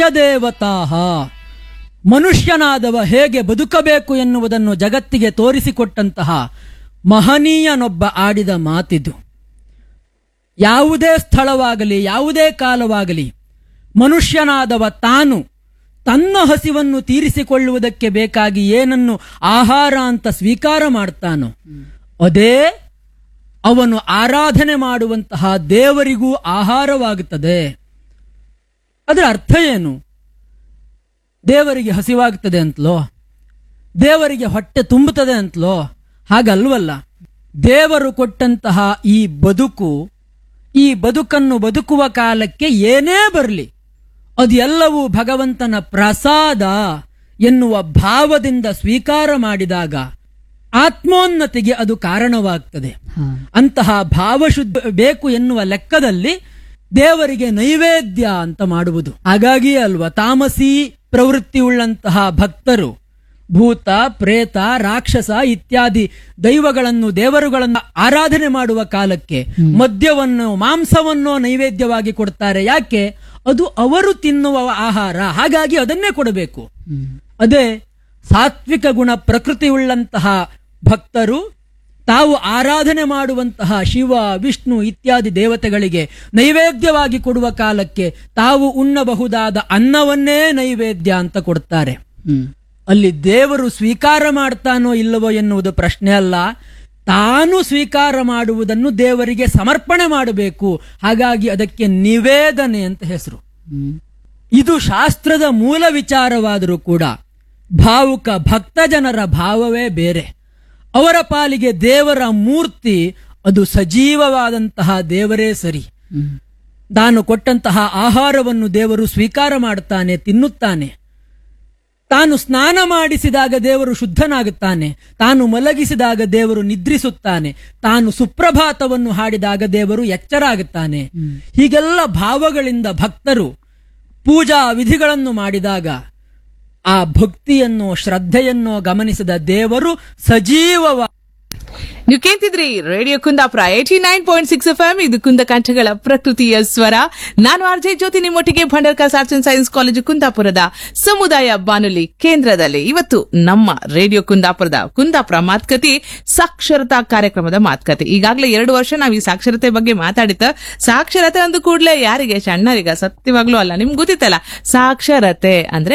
ದೇವತಾಹ, ಮನುಷ್ಯನಾದವ ಹೇಗೆ ಬದುಕಬೇಕು ಎನ್ನುವುದನ್ನು ಜಗತ್ತಿಗೆ ತೋರಿಸಿಕೊಟ್ಟಂತಹ ಮಹನೀಯನೊಬ್ಬ ಆಡಿದ ಮಾತಿದು. ಯಾವುದೇ ಸ್ಥಳವಾಗಲಿ ಯಾವುದೇ ಕಾಲವಾಗಲಿ ಮನುಷ್ಯನಾದವ ತಾನು ತನ್ನ ಹಸಿವನ್ನು ತೀರಿಸಿಕೊಳ್ಳುವುದಕ್ಕೆ ಬೇಕಾಗಿ ಏನನ್ನು ಆಹಾರ ಅಂತ ಸ್ವೀಕಾರ ಮಾಡ್ತಾನೋ ಅದೇ ಅವನು ಆರಾಧನೆ ಮಾಡುವಂತಹ ದೇವರಿಗೂ ಆಹಾರವಾಗುತ್ತದೆ. ಅದರ ಅರ್ಥ ಏನು? ದೇವರಿಗೆ ಹಸಿವಾಗುತ್ತದೆ ಅಂತಲೋ, ದೇವರಿಗೆ ಹೊಟ್ಟೆ ತುಂಬುತ್ತದೆ ಅಂತಲೋ? ಹಾಗಲ್ವಲ್ಲ. ದೇವರು ಕೊಟ್ಟಂತಹ ಈ ಬದುಕನ್ನು ಬದುಕುವ ಕಾಲಕ್ಕೆ ಏನೇ ಬರಲಿ ಅದೆಲ್ಲವೂ ಭಗವಂತನ ಪ್ರಸಾದ ಎನ್ನುವ ಭಾವದಿಂದ ಸ್ವೀಕಾರ ಮಾಡಿದಾಗ ಆತ್ಮೋನ್ನತಿಗೆ ಅದು ಕಾರಣವಾಗ್ತದೆ. ಅಂತಹ ಭಾವಶುದ್ಧ ಬೇಕು ಎನ್ನುವ ಲೆಕ್ಕದಲ್ಲಿ ದೇವರಿಗೆ ನೈವೇದ್ಯ ಅಂತ ಮಾಡುವುದು. ಹಾಗಾಗಿಯೇ ಅಲ್ವಾ ತಾಮಸಿ ಪ್ರವೃತ್ತಿಯುಳ್ಳಂತಹ ಭಕ್ತರು ಭೂತ, ಪ್ರೇತ, ರಾಕ್ಷಸ ಇತ್ಯಾದಿ ದೈವಗಳನ್ನು ದೇವರುಗಳನ್ನು ಆರಾಧನೆ ಮಾಡುವ ಕಾಲಕ್ಕೆ ಮದ್ಯವನ್ನು ಮಾಂಸವನ್ನು ನೈವೇದ್ಯವಾಗಿ ಕೊಡ್ತಾರೆ. ಯಾಕೆ? ಅದು ಅವರು ತಿನ್ನುವ ಆಹಾರ, ಹಾಗಾಗಿ ಅದನ್ನೇ ಕೊಡಬೇಕು. ಅದೇ ಸಾತ್ವಿಕ ಗುಣ ಪ್ರಕೃತಿಯುಳ್ಳಂತಹ ಭಕ್ತರು ತಾವು ಆರಾಧನೆ ಮಾಡುವಂತಹ ಶಿವ, ವಿಷ್ಣು ಇತ್ಯಾದಿ ದೇವತೆಗಳಿಗೆ ನೈವೇದ್ಯವಾಗಿ ಕೊಡುವ ಕಾಲಕ್ಕೆ ತಾವು ಉಣ್ಣಬಹುದಾದ ಅನ್ನವನ್ನೇ ನೈವೇದ್ಯ ಅಂತ ಕೊಡ್ತಾರೆ. ಅಲ್ಲಿ ದೇವರು ಸ್ವೀಕಾರ ಮಾಡ್ತಾನೋ ಇಲ್ಲವೋ ಎನ್ನುವುದು ಪ್ರಶ್ನೆ ಅಲ್ಲ, ತಾನು ಸ್ವೀಕಾರ ಮಾಡುವುದನ್ನು ದೇವರಿಗೆ ಸಮರ್ಪಣೆ ಮಾಡಬೇಕು. ಹಾಗಾಗಿ ಅದಕ್ಕೆ ನಿವೇದನೆ ಅಂತ ಹೆಸರು. ಇದು ಶಾಸ್ತ್ರದ ಮೂಲ ವಿಚಾರವಾದರೂ ಕೂಡ ಭಾವುಕ ಭಕ್ತ ಜನರ ಭಾವವೇ ಬೇರೆ. ಅವರ ಪಾಲಿಗೆ ದೇವರ ಮೂರ್ತಿ ಅದು ಸಜೀವವಾದಂತಹ ದೇವರೇ ಸರಿ. ತಾನು ಕೊಟ್ಟಂತಹ ಆಹಾರವನ್ನು ದೇವರು ಸ್ವೀಕಾರ ಮಾಡುತ್ತಾನೆ, ತಿನ್ನುತ್ತಾನೆ. ತಾನು ಸ್ನಾನ ಮಾಡಿಸಿದಾಗ ದೇವರು ಶುದ್ಧನಾಗುತ್ತಾನೆ, ತಾನು ಮಲಗಿಸಿದಾಗ ದೇವರು ನಿದ್ರಿಸುತ್ತಾನೆ, ತಾನು ಸುಪ್ರಭಾತವನ್ನು ಹಾಡಿದಾಗ ದೇವರು ಎಚ್ಚರಾಗುತ್ತಾನೆ. ಹೀಗೆಲ್ಲ ಭಾವಗಳಿಂದ ಭಕ್ತರು ಪೂಜಾ ವಿಧಿಗಳನ್ನು ಮಾಡಿದಾಗ ಆ ಭಕ್ತಿಯನ್ನೋ ಶ್ರದ್ಧೆಯನ್ನೋ ಗಮನಿಸಿದ ದೇವರು ಸಜೀವವ. ನೀವು ಕೇಳ್ತಿದ್ರಿ ರೇಡಿಯೋ ಕುಂದಾಪುರ 89.6 FM. ಇದು ಕುಂದ ಕಂಠಗಳ ಪ್ರಕೃತಿಯ ಸ್ವರ. ನಾನು RJ Jyothi, ನಿಮ್ಮೊಟ್ಟಿಗೆ Bhandarkar's arts and science college ಕುಂದಾಪುರದ ಸಮುದಾಯ ಬಾನುಲಿ ಕೇಂದ್ರದಲ್ಲಿ ಇವತ್ತು ನಮ್ಮ ರೇಡಿಯೋ ಕುಂದಾಪುರದ ಕುಂದಾಪುರ ಮಾತುಕತೆ ಸಾಕ್ಷರತಾ ಕಾರ್ಯಕ್ರಮದ ಮಾತುಕತೆ. ಈಗಾಗಲೇ 2 ವರ್ಷ ನಾವು ಈ ಸಾಕ್ಷರತೆ ಬಗ್ಗೆ ಮಾತಾಡಿತ. ಸಾಕ್ಷರತೆ ಅಂದ ಕೂಡಲೇ ಯಾರಿಗೆ? ಸಣ್ಣರಿಗೆ, ಸತ್ಯವಾಗ್ಲೂ ಅಲ್ಲ. ನಿಮ್ಗೆ ಗೊತ್ತಿತ್ತಲ್ಲ, ಸಾಕ್ಷರತೆ ಅಂದ್ರೆ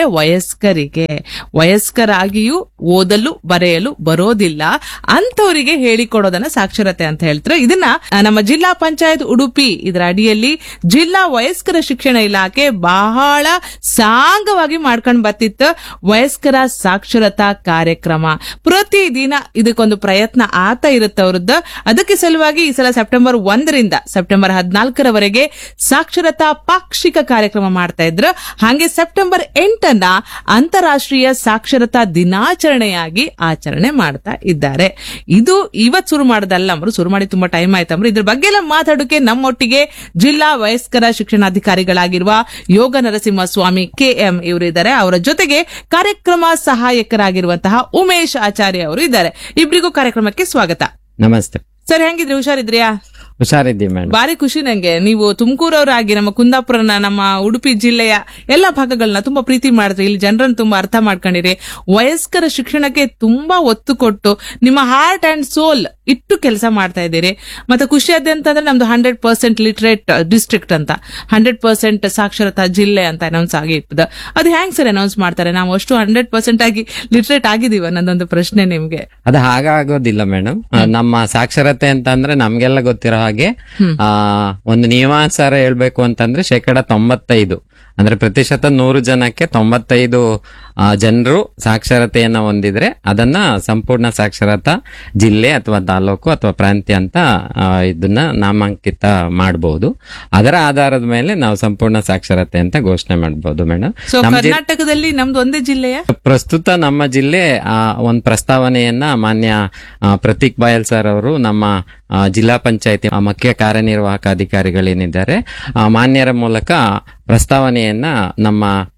ವಯಸ್ಕರಾಗಿಯೂ ಓದಲು ಬರೆಯಲು ಬರೋದಿಲ್ಲ ಅಂತವರಿಗೆ ಹೇಳಿಕೊಡೋದನ್ನ ಸಾಕ್ಷರತೆ ಅಂತ ಹೇಳ್ತಾರೆ. ಇದನ್ನ ನಮ್ಮ ಜಿಲ್ಲಾ ಪಂಚಾಯತ್ ಉಡುಪಿ ಇದರ ಅಡಿಯಲ್ಲಿ ಜಿಲ್ಲಾ ವಯಸ್ಕರ ಶಿಕ್ಷಣ ಇಲಾಖೆ ಬಹಳ ಸಾಂಗವಾಗಿ ಮಾಡ್ಕೊಂಡು ಬರ್ತಿತ್ತು. ವಯಸ್ಕರ ಸಾಕ್ಷರತಾ ಕಾರ್ಯಕ್ರಮ ಪ್ರತಿದಿನ ಇದಕ್ಕೊಂದು ಪ್ರಯತ್ನ ಆಗ್ತಾ ಇರುತ್ತೆ ಅವ್ರದ್ದು. ಅದಕ್ಕೆ ಸಲುವಾಗಿ ಈ ಸಲ ಸೆಪ್ಟೆಂಬರ್ 1ರಿಂದ ಸೆಪ್ಟೆಂಬರ್ 14ರವರೆಗೆ ಸಾಕ್ಷರತಾ ಪಾಕ್ಷಿಕ ಕಾರ್ಯಕ್ರಮ ಮಾಡ್ತಾ ಇದ್ರು. ಹಾಗೆ ಸೆಪ್ಟೆಂಬರ್ 8ನ್ನ ಅಂತಾರಾಷ್ಟ್ರೀಯ ಸಾಕ್ಷರತಾ ದಿನಾಚರಣೆಯಾಗಿ ಆಚರಣೆ ಮಾಡ್ತಾ ಇದ್ದಾರೆ. ಇದು ಇವತ್ತು ಶುರು ಮಾಡೋದಲ್ಲ, ಶುರು ಮಾಡಿ ತುಂಬಾ ಟೈಮ್ ಆಯ್ತಂಬ್ರು. ಇದ್ರ ಬಗ್ಗೆ ಎಲ್ಲ ಮಾತಾಡೋಕೆ ನಮ್ಮೊಟ್ಟಿಗೆ ಜಿಲ್ಲಾ ವಯಸ್ಕರ ಶಿಕ್ಷಣಾಧಿಕಾರಿಗಳಾಗಿರುವ ಯೋಗ ನರಸಿಂಹಸ್ವಾಮಿ KM ಇವರು ಇದ್ದಾರೆ. ಅವರ ಜೊತೆಗೆ ಕಾರ್ಯಕ್ರಮ ಸಹಾಯಕರಾಗಿರುವಂತಹ ಉಮೇಶ್ ಆಚಾರ್ಯ ಅವರು ಇದ್ದಾರೆ. ಇಬ್ಬರಿಗೂ ಕಾರ್ಯಕ್ರಮಕ್ಕೆ ಸ್ವಾಗತ. ನಮಸ್ತೆ ಸರ್, ಹೆಂಗಿದ್ರಿ? ಹುಷಾರಿದ್ರಿಯಾ? ಹುಷಾರಿದ್ದೀವಿ ಮೇಡಮ್. ಬಾರಿ ಖುಷಿ ನಂಗೆ. ನೀವು ತುಮಕೂರವರಾಗಿ ನಮ್ಮ ಕುಂದಾಪುರನ, ನಮ್ಮ ಉಡುಪಿ ಜಿಲ್ಲೆಯ ಎಲ್ಲಾ ಭಾಗಗಳನ್ನ ತುಂಬಾ ಪ್ರೀತಿ ಮಾಡಿದ್ರಿ. ಇಲ್ಲಿ ಜನರನ್ನು ತುಂಬಾ ಅರ್ಥ ಮಾಡ್ಕೊಂಡಿರಿ. ವಯಸ್ಕರ ಶಿಕ್ಷಣಕ್ಕೆ ತುಂಬಾ ಒತ್ತು ಕೊಟ್ಟು ನಿಮ್ಮ ಹಾರ್ಟ್ ಅಂಡ್ ಸೋಲ್ ಇಟ್ಟು ಕೆಲಸ ಮಾಡ್ತಾ ಇದ್ದೀರಿ. ಮತ್ತೆ ಖುಷಿ ಆದ ಅಂತಂದ್ರೆ ನಮ್ದು 100% ಲಿಟ್ರೇಟ್ ಡಿಸ್ಟ್ರಿಕ್ಟ್ ಅಂತ, 100% ಸಾಕ್ಷರತಾ ಜಿಲ್ಲೆ ಅಂತ ಅನೌನ್ಸ್ ಆಗಿ ಇರ್ತದೆ. ಅದು ಹ್ಯಾಂಗ್ ಸರ್ ಅನೌನ್ಸ್ ಮಾಡ್ತಾರೆ? ನಾವು ಅಷ್ಟು 100% ಆಗಿ ಲಿಟ್ರೇಟ್ ಆಗಿದೀವ? ನನ್ನೊಂದು ಪ್ರಶ್ನೆ ನಿಮ್ಗೆ. ಅದು ಹಾಗಾಗೋದಿಲ್ಲ ಮೇಡಮ್. ನಮ್ಮ ಸಾಕ್ಷರತೆ ಅಂತ ಅಂದ್ರೆ ನಮ್ಗೆಲ್ಲ ಗೊತ್ತಿರೋ ಹಾಗೆ ಒಂದು ನಿಯಮಾನುಸಾರ ಹೇಳ್ಬೇಕು ಅಂತಂದ್ರೆ 95% ಅಂದ್ರೆ ಪ್ರತಿಶತ 100 ಜನಕ್ಕೆ 95 ಜನರು ಸಾಕ್ಷರತೆಯನ್ನ ಹೊಂದಿದ್ರೆ ಅದನ್ನ ಸಂಪೂರ್ಣ ಸಾಕ್ಷರತಾ ಜಿಲ್ಲೆ ಅಥವಾ ತಾಲೂಕು ಅಥವಾ ಪ್ರಾಂತ್ಯ ಅಂತ ಇದನ್ನ ನಾಮಾಂಕಿತ ಮಾಡಬಹುದು. ಅದರ ಆಧಾರದ ಮೇಲೆ ನಾವು ಸಂಪೂರ್ಣ ಸಾಕ್ಷರತೆ ಅಂತ ಘೋಷಣೆ ಮಾಡಬಹುದು ಮೇಡಮ್. ಕರ್ನಾಟಕದಲ್ಲಿ ನಮ್ದು ಒಂದೇ ಜಿಲ್ಲೆಯ ಪ್ರಸ್ತುತ ನಮ್ಮ ಜಿಲ್ಲೆ ಒಂದು ಪ್ರಸ್ತಾವನೆಯನ್ನ ಮಾನ್ಯ ಪ್ರತೀಕ್ ಬಾಯಲ್ ಸರ್ ಅವರು ನಮ್ಮ ಜಿಲ್ಲಾ ಪಂಚಾಯತಿ ಮುಖ್ಯ ಕಾರ್ಯನಿರ್ವಾಹಕ ಅಧಿಕಾರಿಗಳೇನಿದ್ದಾರೆ ಮಾನ್ಯರ ಮೂಲಕ ಪ್ರಸ್ತಾವನೆಯನ್ನ ನಮ್ಮ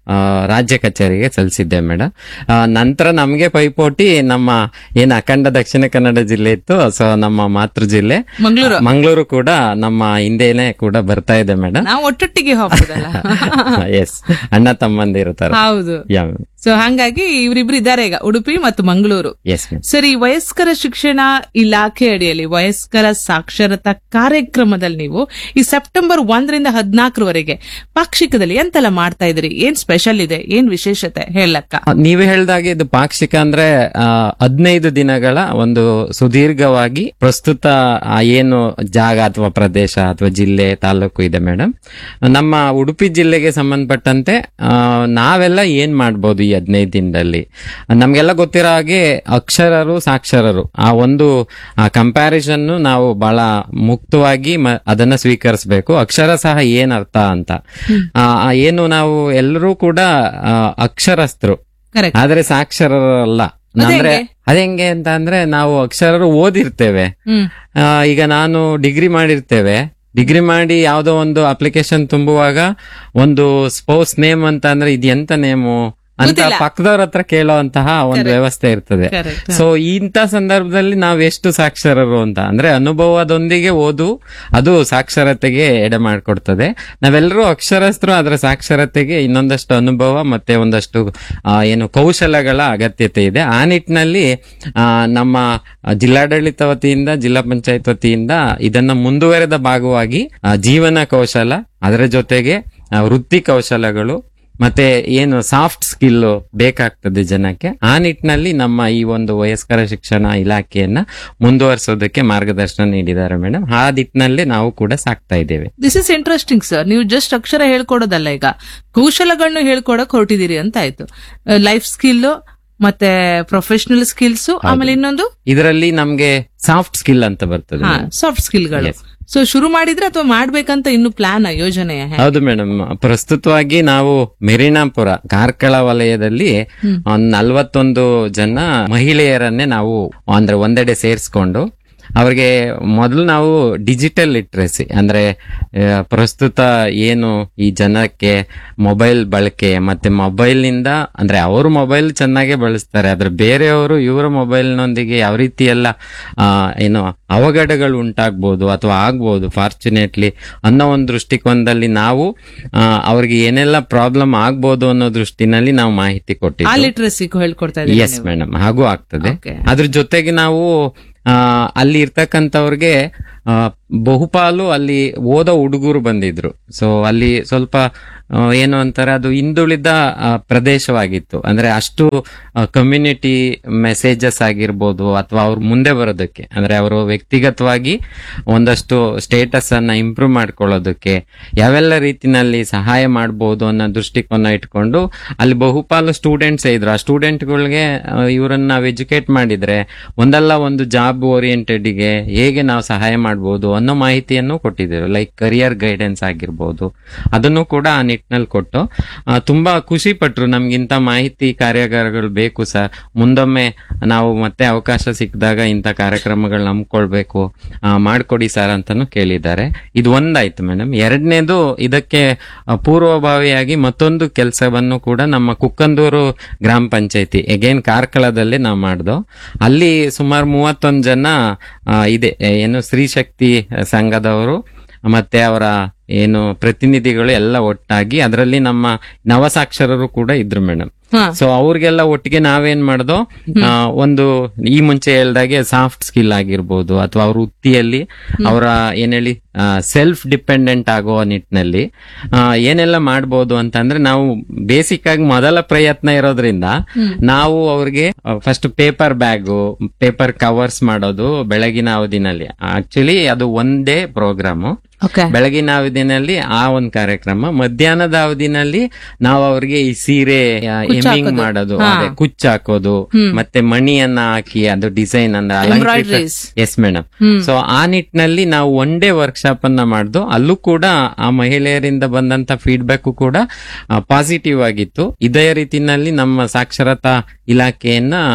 ರಾಜ್ಯ ಕಚೇರಿಗೆ ಸಲ್ಲಿಸಿದ್ದೆ ಮೇಡಮ್. ನಂತರ ನಮ್ಗೆ ಪೈಪೋಟಿ ನಮ್ಮ ಏನ್ ಅಖಂಡ ದಕ್ಷಿಣ ಕನ್ನಡ ಜಿಲ್ಲೆ ಇತ್ತು, ಸೊ ನಮ್ಮ ಮಾತೃ ಜಿಲ್ಲೆ ಮಂಗಳೂರು ಕೂಡ ನಮ್ಮ ಹಿಂದೆನೆ ಕೂಡ ಬರ್ತಾ ಇದೆ ಮೇಡಮ್. ನಾವು ಒಟ್ಟೊಟ್ಟಿಗೆ ಹೋಗ್ಬೋದಲ್ಲ. ಎಸ್, ಅಣ್ಣ ತಮ್ಮಂದಿರು ತರ. ಹೌದು. ಸೊ ಹಾಗಾಗಿ ಇವರಿಬ್ರು ಇದ್ದಾರೆ ಈಗ, ಉಡುಪಿ ಮತ್ತು ಮಂಗಳೂರು. Yes ma'am. ಸರಿ, ವಯಸ್ಕರ ಶಿಕ್ಷಣ ಇಲಾಖೆ ಅಡಿಯಲ್ಲಿ ವಯಸ್ಕರ ಸಾಕ್ಷರತಾ ಕಾರ್ಯಕ್ರಮದಲ್ಲಿ ನೀವು ಈ ಸೆಪ್ಟೆಂಬರ್ 1ರಿಂದ 14ರವರೆಗೆ ಪಾಕ್ಷಿಕದಲ್ಲಿ ಎಂತೆಲ್ಲ ಮಾಡ್ತಾ ಇದ್ರಿ? ಏನ್ ಸ್ಪೆಷಲ್ ಇದೆ, ಏನ್ ವಿಶೇಷತೆ ಹೇಳಕ್ಕ? ನೀವೇ ಹೇಳ್ದಾಗೆ ಇದು ಪಾಕ್ಷಿಕ ಅಂದ್ರೆ 15 ದಿನಗಳ ಒಂದು ಸುದೀರ್ಘವಾಗಿ ಪ್ರಸ್ತುತ ಏನು ಜಾಗ ಅಥವಾ ಪ್ರದೇಶ ಅಥವಾ ಜಿಲ್ಲೆ ತಾಲೂಕು ಇದೆ ಮೇಡಮ್. ನಮ್ಮ ಉಡುಪಿ ಜಿಲ್ಲೆಗೆ ಸಂಬಂಧಪಟ್ಟಂತೆ ನಾವೆಲ್ಲ ಏನ್ ಮಾಡ್ಬೋದು ಈ 15 ದಿನದಲ್ಲಿ? ನಮ್ಗೆಲ್ಲ ಗೊತ್ತಿರೋ ಹಾಗೆ ಅಕ್ಷರರು ಸಾಕ್ಷರರು ಆ ಒಂದು ಕಂಪ್ಯಾರಿಸನ್ ನಾವು ಬಹಳ ಮುಕ್ತವಾಗಿ ಅದನ್ನ ಸ್ವೀಕರಿಸಬೇಕು. ಅಕ್ಷರ ಸಹ ಏನ್ ಅರ್ಥ ಅಂತ, ಏನು ನಾವು ಎಲ್ಲರೂ ಕೂಡ ಅಕ್ಷರಸ್ಥರು ಆದ್ರೆ ಸಾಕ್ಷರರಲ್ಲ. ಅಂದ್ರೆ ಅതെಂಗೆ ಅಂತ ಅಂದ್ರೆ ನಾವು ಅಕ್ಷರರು ಓದಿರ್ತೇವೆ. ಈಗ ನಾನು ಡಿಗ್ರಿ ಮಾಡಿ ಯಾವ್ದೋ ಒಂದು ಅಪ್ಲಿಕೇಶನ್ ತುಂಬುವಾಗ ಒಂದು ಸ್ಪೌಸ್ ನೇಮ್ ಅಂತ ಅಂದ್ರೆ ಇದು ಎಂತ ನೇಮು ಅಂತ ಪಕ್ಕದವ್ರ ಹತ್ರ ಕೇಳೋಂತಹ ಒಂದು ವ್ಯವಸ್ಥೆ ಇರ್ತದೆ. ಸೊ ಇಂಥ ಸಂದರ್ಭದಲ್ಲಿ ನಾವ್ ಎಷ್ಟು ಸಾಕ್ಷರರು ಅಂತ ಅಂದ್ರೆ ಅನುಭವದೊಂದಿಗೆ ಓದು ಅದು ಸಾಕ್ಷರತೆಗೆ ಎಡೆ ಮಾಡ್ಕೊಡ್ತದೆ. ನಾವೆಲ್ಲರೂ ಅಕ್ಷರಸ್ಥರು, ಆದ್ರೆ ಸಾಕ್ಷರತೆಗೆ ಇನ್ನೊಂದಷ್ಟು ಅನುಭವ ಮತ್ತೆ ಒಂದಷ್ಟು ಏನು ಕೌಶಲಗಳ ಅಗತ್ಯತೆ ಇದೆ. ಆ ನಿಟ್ಟಿನಲ್ಲಿ ನಮ್ಮ ಜಿಲ್ಲಾಡಳಿತ ವತಿಯಿಂದ, ಜಿಲ್ಲಾ ಪಂಚಾಯತ್ ವತಿಯಿಂದ ಇದನ್ನ ಮುಂದುವರೆದ ಭಾಗವಾಗಿ ಜೀವನ ಕೌಶಲ, ಅದರ ಜೊತೆಗೆ ವೃತ್ತಿ ಕೌಶಲಗಳು ಮತ್ತೆ ಏನು ಸಾಫ್ಟ್ ಸ್ಕಿಲ್ ಬೇಕಾಗ್ತದೆ ಜನಕ್ಕೆ, ಆ ನಿಟ್ಟಿನಲ್ಲಿ ನಮ್ಮ ಈ ಒಂದು ವಯಸ್ಕರ ಶಿಕ್ಷಣ ಇಲಾಖೆಯನ್ನ ಮುಂದುವರಿಸೋದಕ್ಕೆ ಮಾರ್ಗದರ್ಶನ ನೀಡಿದ್ದಾರೆ ಮೇಡಮ್. ಆ ನಿಟ್ಟಿನಲ್ಲಿ ನಾವು ಕೂಡ ಸಾಕ್ತಾ ಇದ್ದೇವೆ. This is interesting sir. ನೀವು ಜಸ್ಟ್ ಅಕ್ಷರ ಹೇಳ್ಕೊಡೋದಲ್ಲ, ಈಗ ಕೌಶಲಗಳನ್ನು ಹೇಳ್ಕೊಡಕ್ ಹೊರಟಿದ್ದೀರಿ ಅಂತ ಆಯ್ತು. ಲೈಫ್ ಸ್ಕಿಲ್ ಮತ್ತೆ ಪ್ರೊಫೆಷನಲ್ ಸ್ಕಿಲ್ಸ್, ಆಮೇಲೆ ಇನ್ನೊಂದು ಇದರಲ್ಲಿ ನಮ್ಗೆ ಸಾಫ್ಟ್ ಸ್ಕಿಲ್ ಅಂತ ಬರ್ತದೆ. ಸಾಫ್ಟ್ ಸ್ಕಿಲ್ಗಳು. ಸೊ ಶುರು ಮಾಡಿದ್ರೆ ಅಥವಾ ಮಾಡ್ಬೇಕಂತ ಇನ್ನು ಪ್ಲಾನ್ ಯೋಜನೆ? ಹೌದು ಮೇಡಮ್. ಪ್ರಸ್ತುತವಾಗಿ ನಾವು ಮೆರಿನಾಪುರ ಕಾರ್ಕಳ ವಲಯದಲ್ಲಿ 41 ಜನ ಮಹಿಳೆಯರನ್ನೇ ನಾವು ಅಂದ್ರೆ ಒಂದೆಡೆ ಸೇರಿಸ್ಕೊಂಡು ಅವ್ರಿಗೆ ಮೊದಲು ನಾವು ಡಿಜಿಟಲ್ ಲಿಟ್ರಸಿ ಅಂದ್ರೆ ಪ್ರಸ್ತುತ ಏನು ಈ ಜನಕ್ಕೆ ಮೊಬೈಲ್ ಬಳಕೆ ಮತ್ತೆ ಮೊಬೈಲ್ ನಿಂದ ಅಂದ್ರೆ ಅವರು ಮೊಬೈಲ್ ಚೆನ್ನಾಗೆ ಬಳಸ್ತಾರೆ, ಆದ್ರೆ ಬೇರೆಯವರು ಇವರ ಮೊಬೈಲ್ನೊಂದಿಗೆ ಯಾವ ರೀತಿ ಎಲ್ಲ ಏನು ಅವಘಡಗಳು ಉಂಟಾಗ್ಬೋದು ಅಥವಾ ಆಗ್ಬೋದು ಫಾರ್ಚುನೇಟ್ಲಿ ಅನ್ನೋ ಒಂದು ದೃಷ್ಟಿಕೋನದಲ್ಲಿ ನಾವು ಅವ್ರಿಗೆ ಏನೆಲ್ಲ ಪ್ರಾಬ್ಲಮ್ ಆಗ್ಬೋದು ಅನ್ನೋ ದೃಷ್ಟಿನಲ್ಲಿ ನಾವು ಮಾಹಿತಿ ಕೊಟ್ಟಿದ್ದೀವಿ. ಎಸ್ ಮೇಡಮ್, ಹಾಗೂ ಆಗ್ತದೆ. ಅದ್ರ ಜೊತೆಗೆ ನಾವು ಅಲ್ಲಿ ಇರ್ತಕ್ಕಂಥವ್ರಿಗೆ ಬಹುಪಾಲು ಅಲ್ಲಿ ಓದೋ ಹುಡುಗರು ಬಂದಿದ್ರು. ಸೊ ಅಲ್ಲಿ ಸ್ವಲ್ಪ ಏನು ಅಂತಾರೆ, ಅದು ಹಿಂದುಳಿದ ಪ್ರದೇಶವಾಗಿತ್ತು. ಅಂದ್ರೆ ಅಷ್ಟು ಕಮ್ಯುನಿಟಿ ಮೆಸೇಜಸ್ ಆಗಿರ್ಬೋದು ಅಥವಾ ಅವ್ರು ಮುಂದೆ ಬರೋದಕ್ಕೆ ಅಂದ್ರೆ ಅವರು ವ್ಯಕ್ತಿಗತವಾಗಿ ಒಂದಷ್ಟು ಸ್ಟೇಟಸ್ ಅನ್ನ ಇಂಪ್ರೂವ್ ಮಾಡ್ಕೊಳ್ಳೋದಕ್ಕೆ ಯಾವೆಲ್ಲ ರೀತಿನಲ್ಲಿ ಸಹಾಯ ಮಾಡ್ಬೋದು ಅನ್ನೋ ದೃಷ್ಟಿಕೋನ ಇಟ್ಕೊಂಡು ಅಲ್ಲಿ ಬಹುಪಾಲು ಸ್ಟೂಡೆಂಟ್ಸ್ ಇದ್ರು. ಆ ಸ್ಟೂಡೆಂಟ್ಗಳಿಗೆ ಇವರನ್ನ ನಾವು ಎಜುಕೇಟ್ ಮಾಡಿದ್ರೆ ಒಂದಲ್ಲ ಒಂದು ಜಾಬ್ ಓರಿಯೆಂಟೆಡ್ ಗೆ ಹೇಗೆ ನಾವು ಸಹಾಯ ಮಾಡ್ಬೋದು ಅನ್ನೋ ಮಾಹಿತಿಯನ್ನು ಕೊಟ್ಟಿದ್ದೇವೆ. ಲೈಕ್ ಕರಿಯರ್ ಗೈಡೆನ್ಸ್ ಆಗಿರ್ಬೋದು, ಅದನ್ನು ಕೂಡ ಆ ನಿಟ್ಟಿನಲ್ಲಿ ಕೊಟ್ಟು ತುಂಬಾ ಖುಷಿ ಪಟ್ರು. ನಮ್ಗಿಂತ ಮಾಹಿತಿ ಕಾರ್ಯಾಗಾರಗಳು ಬೇಕು ಸರ್, ಮುಂದೊಮ್ಮೆ ನಾವು ಮತ್ತೆ ಅವಕಾಶ ಸಿಕ್ಕಿದಾಗ ಇಂಥ ಕಾರ್ಯಕ್ರಮಗಳನ್ನ ಹಮ್ಮಿಕೊಳ್ಬೇಕು, ಮಾಡ್ಕೊಡಿ ಸರ್ ಅಂತಾನು ಕೇಳಿದ್ದಾರೆ. ಇದು ಒಂದಾಯ್ತು ಮೇಡಮ್. ಎರಡನೇದು, ಇದಕ್ಕೆ ಪೂರ್ವಭಾವಿಯಾಗಿ ಮತ್ತೊಂದು ಕೆಲಸವನ್ನು ಕೂಡ ನಮ್ಮ ಕುಕ್ಕಂದೂರು ಗ್ರಾಮ ಪಂಚಾಯತಿ ಎಗೇನ್ ಕಾರ್ಕಳದಲ್ಲಿ ನಾವು ಮಾಡ್ದೋ. ಅಲ್ಲಿ ಸುಮಾರು 31 ಜನ ಇದೆ ಏನು ಸ್ತ್ರೀಶಕ್ತಿ ಸಂಘದವರು ಮತ್ತೆ ಅವರ ಏನು ಪ್ರತಿನಿಧಿಗಳು ಎಲ್ಲ ಒಟ್ಟಾಗಿ, ಅದರಲ್ಲಿ ನಮ್ಮ ನವಸಾಕ್ಷರರು ಕೂಡ ಇದ್ರು ಮೇಡಮ್. ಸೊ ಅವ್ರಿಗೆಲ್ಲ ಒಟ್ಟಿಗೆ ನಾವೇನ್ ಮಾಡ್ದೋ, ಒಂದು ಈ ಮುಂಚೆ ಹೇಳ್ದಾಗೆ ಸಾಫ್ಟ್ ಸ್ಕಿಲ್ ಆಗಿರ್ಬೋದು ಅಥವಾ ಅವ್ರ ವೃತ್ತಿಯಲ್ಲಿ ಅವರ ಏನ್ ಹೇಳಿ ಸೆಲ್ಫ್ ಡಿಪೆಂಡೆಂಟ್ ಆಗೋ ನಿಟ್ಟಿನಲ್ಲಿ ಏನೆಲ್ಲ ಮಾಡ್ಬೋದು ಅಂತಂದ್ರೆ, ನಾವು ಬೇಸಿಕ್ ಆಗಿ ಮೊದಲ ಪ್ರಯತ್ನ ಇರೋದ್ರಿಂದ ನಾವು ಅವ್ರಿಗೆ first paper bag, paper covers ಮಾಡೋದು ಬೆಳಗಿನ ಅವಧಿನಲ್ಲಿ. ಆಕ್ಚುಲಿ ಅದು ಒಂದೇ ಪ್ರೋಗ್ರಾಮು. ಬೆಳಗಿನ ಅವಧಿನಲ್ಲಿ ಆ ಒಂದು ಕಾರ್ಯಕ್ರಮ, ಮಧ್ಯಾಹ್ನದ ಅವಧಿನಲ್ಲಿ ನಾವು ಅವ್ರಿಗೆ ಈ ಸೀರೆ ಎಮ್ಮಿಂಗ್ ಮಾಡೋದು, ಕುಚ್ಚ ಹಾಕೋದು, ಮತ್ತೆ ಮಣಿಯನ್ನ ಹಾಕಿ ಅದು ಡಿಸೈನ್ ಅಂದ್ರೆ ಎಸ್ ಮೇಡಮ್. ಸೊ ಆ ನಿಟ್ಟಿನಲ್ಲಿ ನಾವು ಒನ್ ಡೇ ವರ್ಕ್ಶಾಪ್ ಅನ್ನ ಮಾಡ್ದು. ಅಲ್ಲೂ ಕೂಡ ಆ ಮಹಿಳೆಯರಿಂದ ಬಂದಂತ ಫೀಡ್ಬ್ಯಾಕ್ ಕೂಡ ಪಾಸಿಟಿವ್ ಆಗಿತ್ತು. ಇದೇ ರೀತಿನಲ್ಲಿ ನಮ್ಮ ಸಾಕ್ಷರತಾ ಇಲಾಖೆಯನ್ನ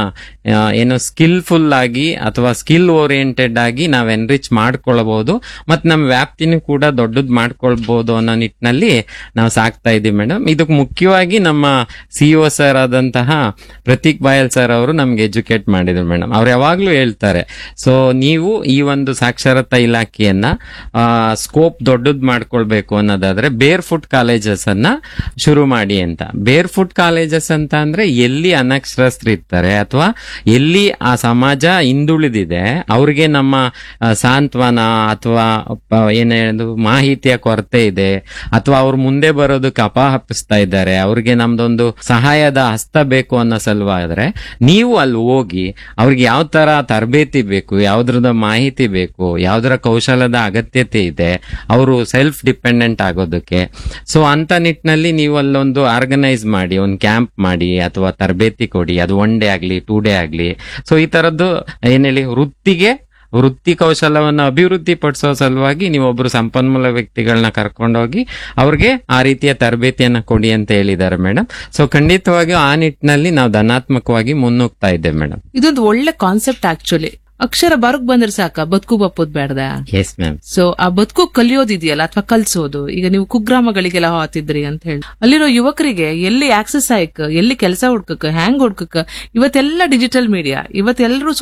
ಏನು ಸ್ಕಿಲ್ಫುಲ್ ಆಗಿ ಅಥವಾ ಸ್ಕಿಲ್ ಓರಿಯೆಂಟೆಡ್ ಆಗಿ ನಾವ್ ಎನ್ರಿಚ್ ಮಾಡ್ಕೊಳ್ಬಹುದು ಮತ್ತೆ ನಮ್ಮ ವ್ಯಾಪ್ತಿನೂ ಕೂಡ ದೊಡ್ಡದ್ ಮಾಡ್ಕೊಳ್ಬಹುದು ಅನ್ನೋ ನಿಟ್ಟಿನಲ್ಲಿ ನಾವು ಸಾಕ್ತಾ ಇದೀವಿ ಮೇಡಮ್. ಇದಕ್ಕೆ ಮುಖ್ಯವಾಗಿ ನಮ್ಮ ಸಿಇಒ ಸರ್ ಆದಂತಹ ಪ್ರತೀಕ್ ಬಾಯಲ್ ಸರ್ ಅವರು ನಮ್ಗೆ ಎಜುಕೇಟ್ ಮಾಡಿದ್ರು ಮೇಡಮ್. ಅವ್ರು ಯಾವಾಗ್ಲೂ ಹೇಳ್ತಾರೆ, ಸೊ ನೀವು ಈ ಒಂದು ಸಾಕ್ಷರತಾ ಇಲಾಖೆಯನ್ನ ಸ್ಕೋಪ್ ದೊಡ್ಡದ್ ಮಾಡ್ಕೊಳ್ಬೇಕು ಅನ್ನೋದಾದ್ರೆ ಬೇರ್ ಫುಟ್ ಕಾಲೇಜಸ್ ಅನ್ನ ಶುರು ಮಾಡಿ ಅಂತ. ಬೇರ್ ಫುಟ್ ಕಾಲೇಜಸ್ ಅಂತ ಅಂದ್ರೆ ಎಲ್ಲಿ ಅನಕ್ಷರಸ್ಥರಿರ್ತಾರೆ ಅಥವಾ ಎಲ್ಲಿ ಆ ಸಮಾಜ ಹಿಂದುಳಿದಿದೆ ಅವ್ರಿಗೆ ನಮ್ಮ ಸಾಂತ್ವನ ಅಥವಾ ಏನೇನು ಮಾಹಿತಿಯ ಕೊರತೆ ಇದೆ ಅಥವಾ ಅವ್ರು ಮುಂದೆ ಬರೋದಕ್ಕೆ ಅಪಹಪಿಸ್ತಾ ಇದ್ದಾರೆ, ಅವ್ರಿಗೆ ನಮ್ದೊಂದು ಸಹಾಯದ ಹಸ್ತ ಬೇಕು ಅನ್ನೋ ಸಲುವಾದ್ರೆ ನೀವು ಅಲ್ಲಿ ಹೋಗಿ ಅವ್ರಿಗೆ ಯಾವ ತರ ತರಬೇತಿ ಬೇಕು, ಯಾವ್ದ್ರದ ಮಾಹಿತಿ ಬೇಕು, ಯಾವ್ದರ ಕೌಶಲದ ಅಗತ್ಯತೆ ಇದೆ, ಅವರು ಸೆಲ್ಫ್ ಡಿಪೆಂಡೆಂಟ್ ಆಗೋದಕ್ಕೆ. ಸೊ ಅಂತ ನಿಟ್ಟಿನಲ್ಲಿ ನೀವು ಅಲ್ಲೊಂದು ಆರ್ಗನೈಸ್ ಮಾಡಿ, ಒಂದು ಕ್ಯಾಂಪ್ ಮಾಡಿ ಅಥವಾ ತರಬೇತಿ ಕೊಡಿ, ಅದು 1 ಡೇ ಆಗ್ಲಿ 2 ಡೇ ಆಗ್ಲಿ. ಸೊ ಈ ತರದ್ದು ಏನ್ ಹೇಳಿ ವೃತ್ತಿ ಕೌಶಲವನ್ನು ಅಭಿವೃದ್ಧಿ ಪಡಿಸೋ ಸಲುವಾಗಿ ನೀವು ಒಬ್ರು ಸಂಪನ್ಮೂಲ ವ್ಯಕ್ತಿಗಳನ್ನ ಕರ್ಕೊಂಡೋಗಿ ಅವ್ರಿಗೆ ಆ ರೀತಿಯ ತರಬೇತಿಯನ್ನ ಕೊಡಿ ಅಂತ ಹೇಳಿದ್ದಾರೆ ಮೇಡಮ್. ಸೊ ಖಂಡಿತವಾಗಿಯೂ ಆ ನಿಟ್ಟಿನಲ್ಲಿ ನಾವು ಧನಾತ್ಮಕವಾಗಿ ಮುನ್ನುಗ್ತಾ ಇದ್ದೇವೆ ಮೇಡಮ್. ಇದೊಂದು ಒಳ್ಳೆ ಕಾನ್ಸೆಪ್ಟ್ ಆಕ್ಚುಲಿ. ಅಕ್ಷರ ಬರಕ್ ಬಂದ್ರೆ ಸಾಕ, ಬದುಕು ಬಪ್ಪೋದ್ ಬೇಡ್ದ. Yes ma'am. ಸೊ ಆ ಬದುಕು ಕಲಿಯೋದಿದೆಯಲ್ಲ ಅಥವಾ ಕಲ್ಸೋದು, ಈಗ ನೀವು ಕುಗ್ರಾಮಗಳಿಗೆಲ್ಲ ಹೋಗ್ತಿದ್ರಿ ಅಂತ ಹೇಳಿ ಅಲ್ಲಿರೋ ಯುವಕರಿಗೆ ಎಲ್ಲಿ ಆಕ್ಸೆಸ್ ಆಯ್ಕ, ಎಲ್ಲಿ ಕೆಲಸ ಹುಡ್ಕಕ್, ಹ್ಯಾಂಗ್ ಹುಡ್ಕಕ್, ಇವತ್ತೆಲ್ಲ digital media, ಇವತ್ತೆಲ್ಲರೂ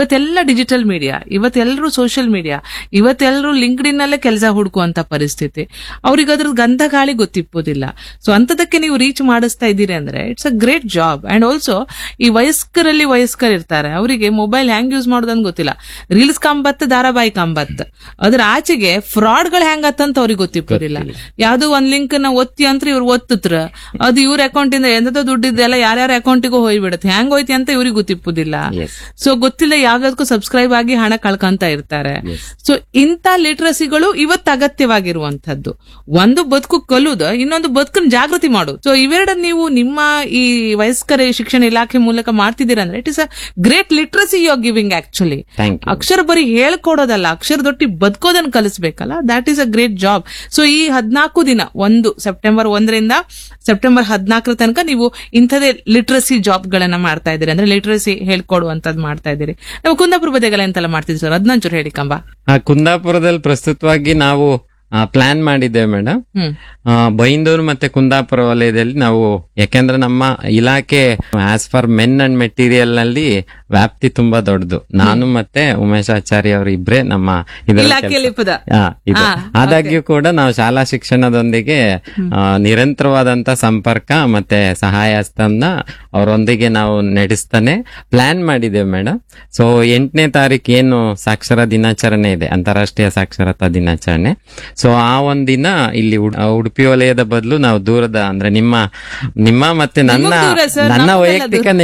social media, ಇವತ್ತೆಲ್ಲರೂ linked ಇನ್ ಅಲ್ಲೇ ಕೆಲಸ ಹುಡುಕುವಂತ ಪರಿಸ್ಥಿತಿ. ಅವ್ರಿಗೆ ಅದ್ರ ಗಂಧ ಗಾಳಿ ಗೊತ್ತಿಪ್ಪೋದಿಲ್ಲ. ಸೊ ಅಂತದಕ್ಕೆ ನೀವು ರೀಚ್ ಮಾಡಿಸ್ತಾ ಇದ್ದೀರಿ ಅಂದ್ರೆ it's a great job. And also ಈ ವಯಸ್ಕರು ಇರ್ತಾರೆ, ಅವರಿಗೆ ಮೊಬೈಲ್ ಹ್ಯಾಂಗ್ ಯೂಸ್ ಮಾಡೋದಂತ ಗೊತ್ತಿಲ್ಲ. ರೀಲ್ಸ್ ಕಂಬತ್, ಧಾರಾವಾಹಿ ಕಂಬತ್, ಅದ್ರ ಆಚೆಗೆ ಫ್ರಾಡ್ಗಳು ಹೆಂಗತ್ತಂತ ಅವ್ರಿಗೆ ಗೊತ್ತಿಪ್ಪೋದಿಲ್ಲ. ಯಾವ್ದೋ ಒಂದ್ ಲಿಂಕ್ ನ ಒತ್ತಿ ಅಂತ ಇವ್ರು ಒತ್ತತ್ರ ಅದು ಇವ್ರ ಅಕೌಂಟ್ ಇಂದ ಎಂತ ದುಡ್ಡಿದ್ದೆಲ್ಲ ಯಾರ್ಯಾರ ಅಕೌಂಟಿಗೂ ಹೋಗ್ಬಿಡುತ್ತೆ, ಹೆಂಗ್ ಹೋಯ್ತಿ ಅಂತ ಇವ್ರಿಗೆ ಗೊತ್ತಿಪ್ಪುದಿಲ್ಲ. ಸೊ ಗೊತ್ತಿಲ್ಲ, ಯಾವ್ದಕ್ಕೂ ಸಬ್ಸ್ಕ್ರೈಬ್ ಆಗಿ ಹಣ ಕಳ್ಕೊಂತ ಇರ್ತಾರೆ. ಸೊ ಇಂಥ ಲಿಟ್ರಸಿಗಳು ಇವತ್ತು ಅಗತ್ಯವಾಗಿರುವಂತದ್ದು. ಒಂದು ಬದುಕು ಕಲುದು, ಇನ್ನೊಂದು ಬದುಕನ್ನ ಜಾಗೃತಿ ಮಾಡೋದು. ಸೊ ಇವೆರಡನ್ನ ನೀವು ನಿಮ್ಮ ಈ ವಯಸ್ಕರ ಶಿಕ್ಷಣ ಇಲಾಖೆ ಮೂಲಕ ಮಾಡ್ತಿದ್ದೀರಾ ಅಂದ್ರೆ it is a great literacy you are giving actually. ಅಕ್ಷರ ಬರೀ ಹೇಳ್ಕೊಡೋದಲ್ಲ, ಅಕ್ಷರದೊಟ್ಟಿ ಬದುಕೋದನ್ನ ಕಲಿಸ್ಬೇಕಲ್ಲ, that is a great job. So ಈ 14 ದಿನ, ಸೆಪ್ಟೆಂಬರ್ 1ರಿಂದ ಸೆಪ್ಟೆಂಬರ್ 14 ತನಕ ನೀವು ಇಂಥದೇ ಲಿಟ್ರಸಿ ಜಾಬ್ ಗಳನ್ನ ಮಾಡ್ತಾ ಇದ್ದೀರಿ, ಅಂದ್ರೆ ಲಿಟ್ರಸಿ ಹೇಳ್ಕೊಡುವಂತದ್ದು ಮಾಡ್ತಾ ಇದ್ದೀರಿ. ನಾವು ಕುಂದಾಪುರ ಬದಿಗೆಲ್ಲ ಎಂತೆಲ್ಲ ಮಾಡ್ತಿದ್ವಿ ಸರ್, ಅದನ್ನೊಂಚೂರು ಹೇಳಿ ಕಂಬ. ಕುಂದಾಪುರದಲ್ಲಿ ಪ್ರಸ್ತುತವಾಗಿ ನಾವು ಪ್ಲಾನ್ ಮಾಡಿದ್ದೇವೆ ಮೇಡಮ್. ಬೈಂದೂರು ಮತ್ತೆ ಕುಂದಾಪುರ ವಲಯದಲ್ಲಿ ನಾವು, ಯಾಕೆಂದ್ರೆ ನಮ್ಮ ಇಲಾಖೆ as for men and material ನಲ್ಲಿ ವ್ಯಾಪ್ತಿ ತುಂಬಾ ದೊಡ್ಡದು. ನಾನು ಮತ್ತೆ ಉಮೇಶ್ ಆಚಾರ್ಯ ಅವರು ಇಬ್ರೇ ನಮ್ಮ ಆದಾಗ್ಯೂ ಕೂಡ ನಾವು ಶಾಲಾ ಶಿಕ್ಷಣದೊಂದಿಗೆ ನಿರಂತರವಾದಂತ ಸಂಪರ್ಕ ಮತ್ತೆ ಸಹಾಯ ಹಸ್ತನ ಅವರೊಂದಿಗೆ ನಾವು ನಡೆಸ್ತಾನೆ ಪ್ಲಾನ್ ಮಾಡಿದ್ದೇವೆ ಮೇಡಮ್. ಸೊ 8ನೇ ತಾರೀಕು ಏನು ಸಾಕ್ಷರ ದಿನಾಚರಣೆ ಇದೆ, ಅಂತಾರಾಷ್ಟ್ರೀಯ ಸಾಕ್ಷರತಾ ದಿನಾಚರಣೆ. ಸೊ ಆ ಒಂದಿನ ಇಲ್ಲಿ ಉಡುಪಿ ವಲಯದ ಬದಲು ನಾವು ದೂರದ, ಅಂದ್ರೆ ನಿಮ್ಮ ಮತ್ತೆ ನನ್ನ ವೈಯಕ್ತಿಕ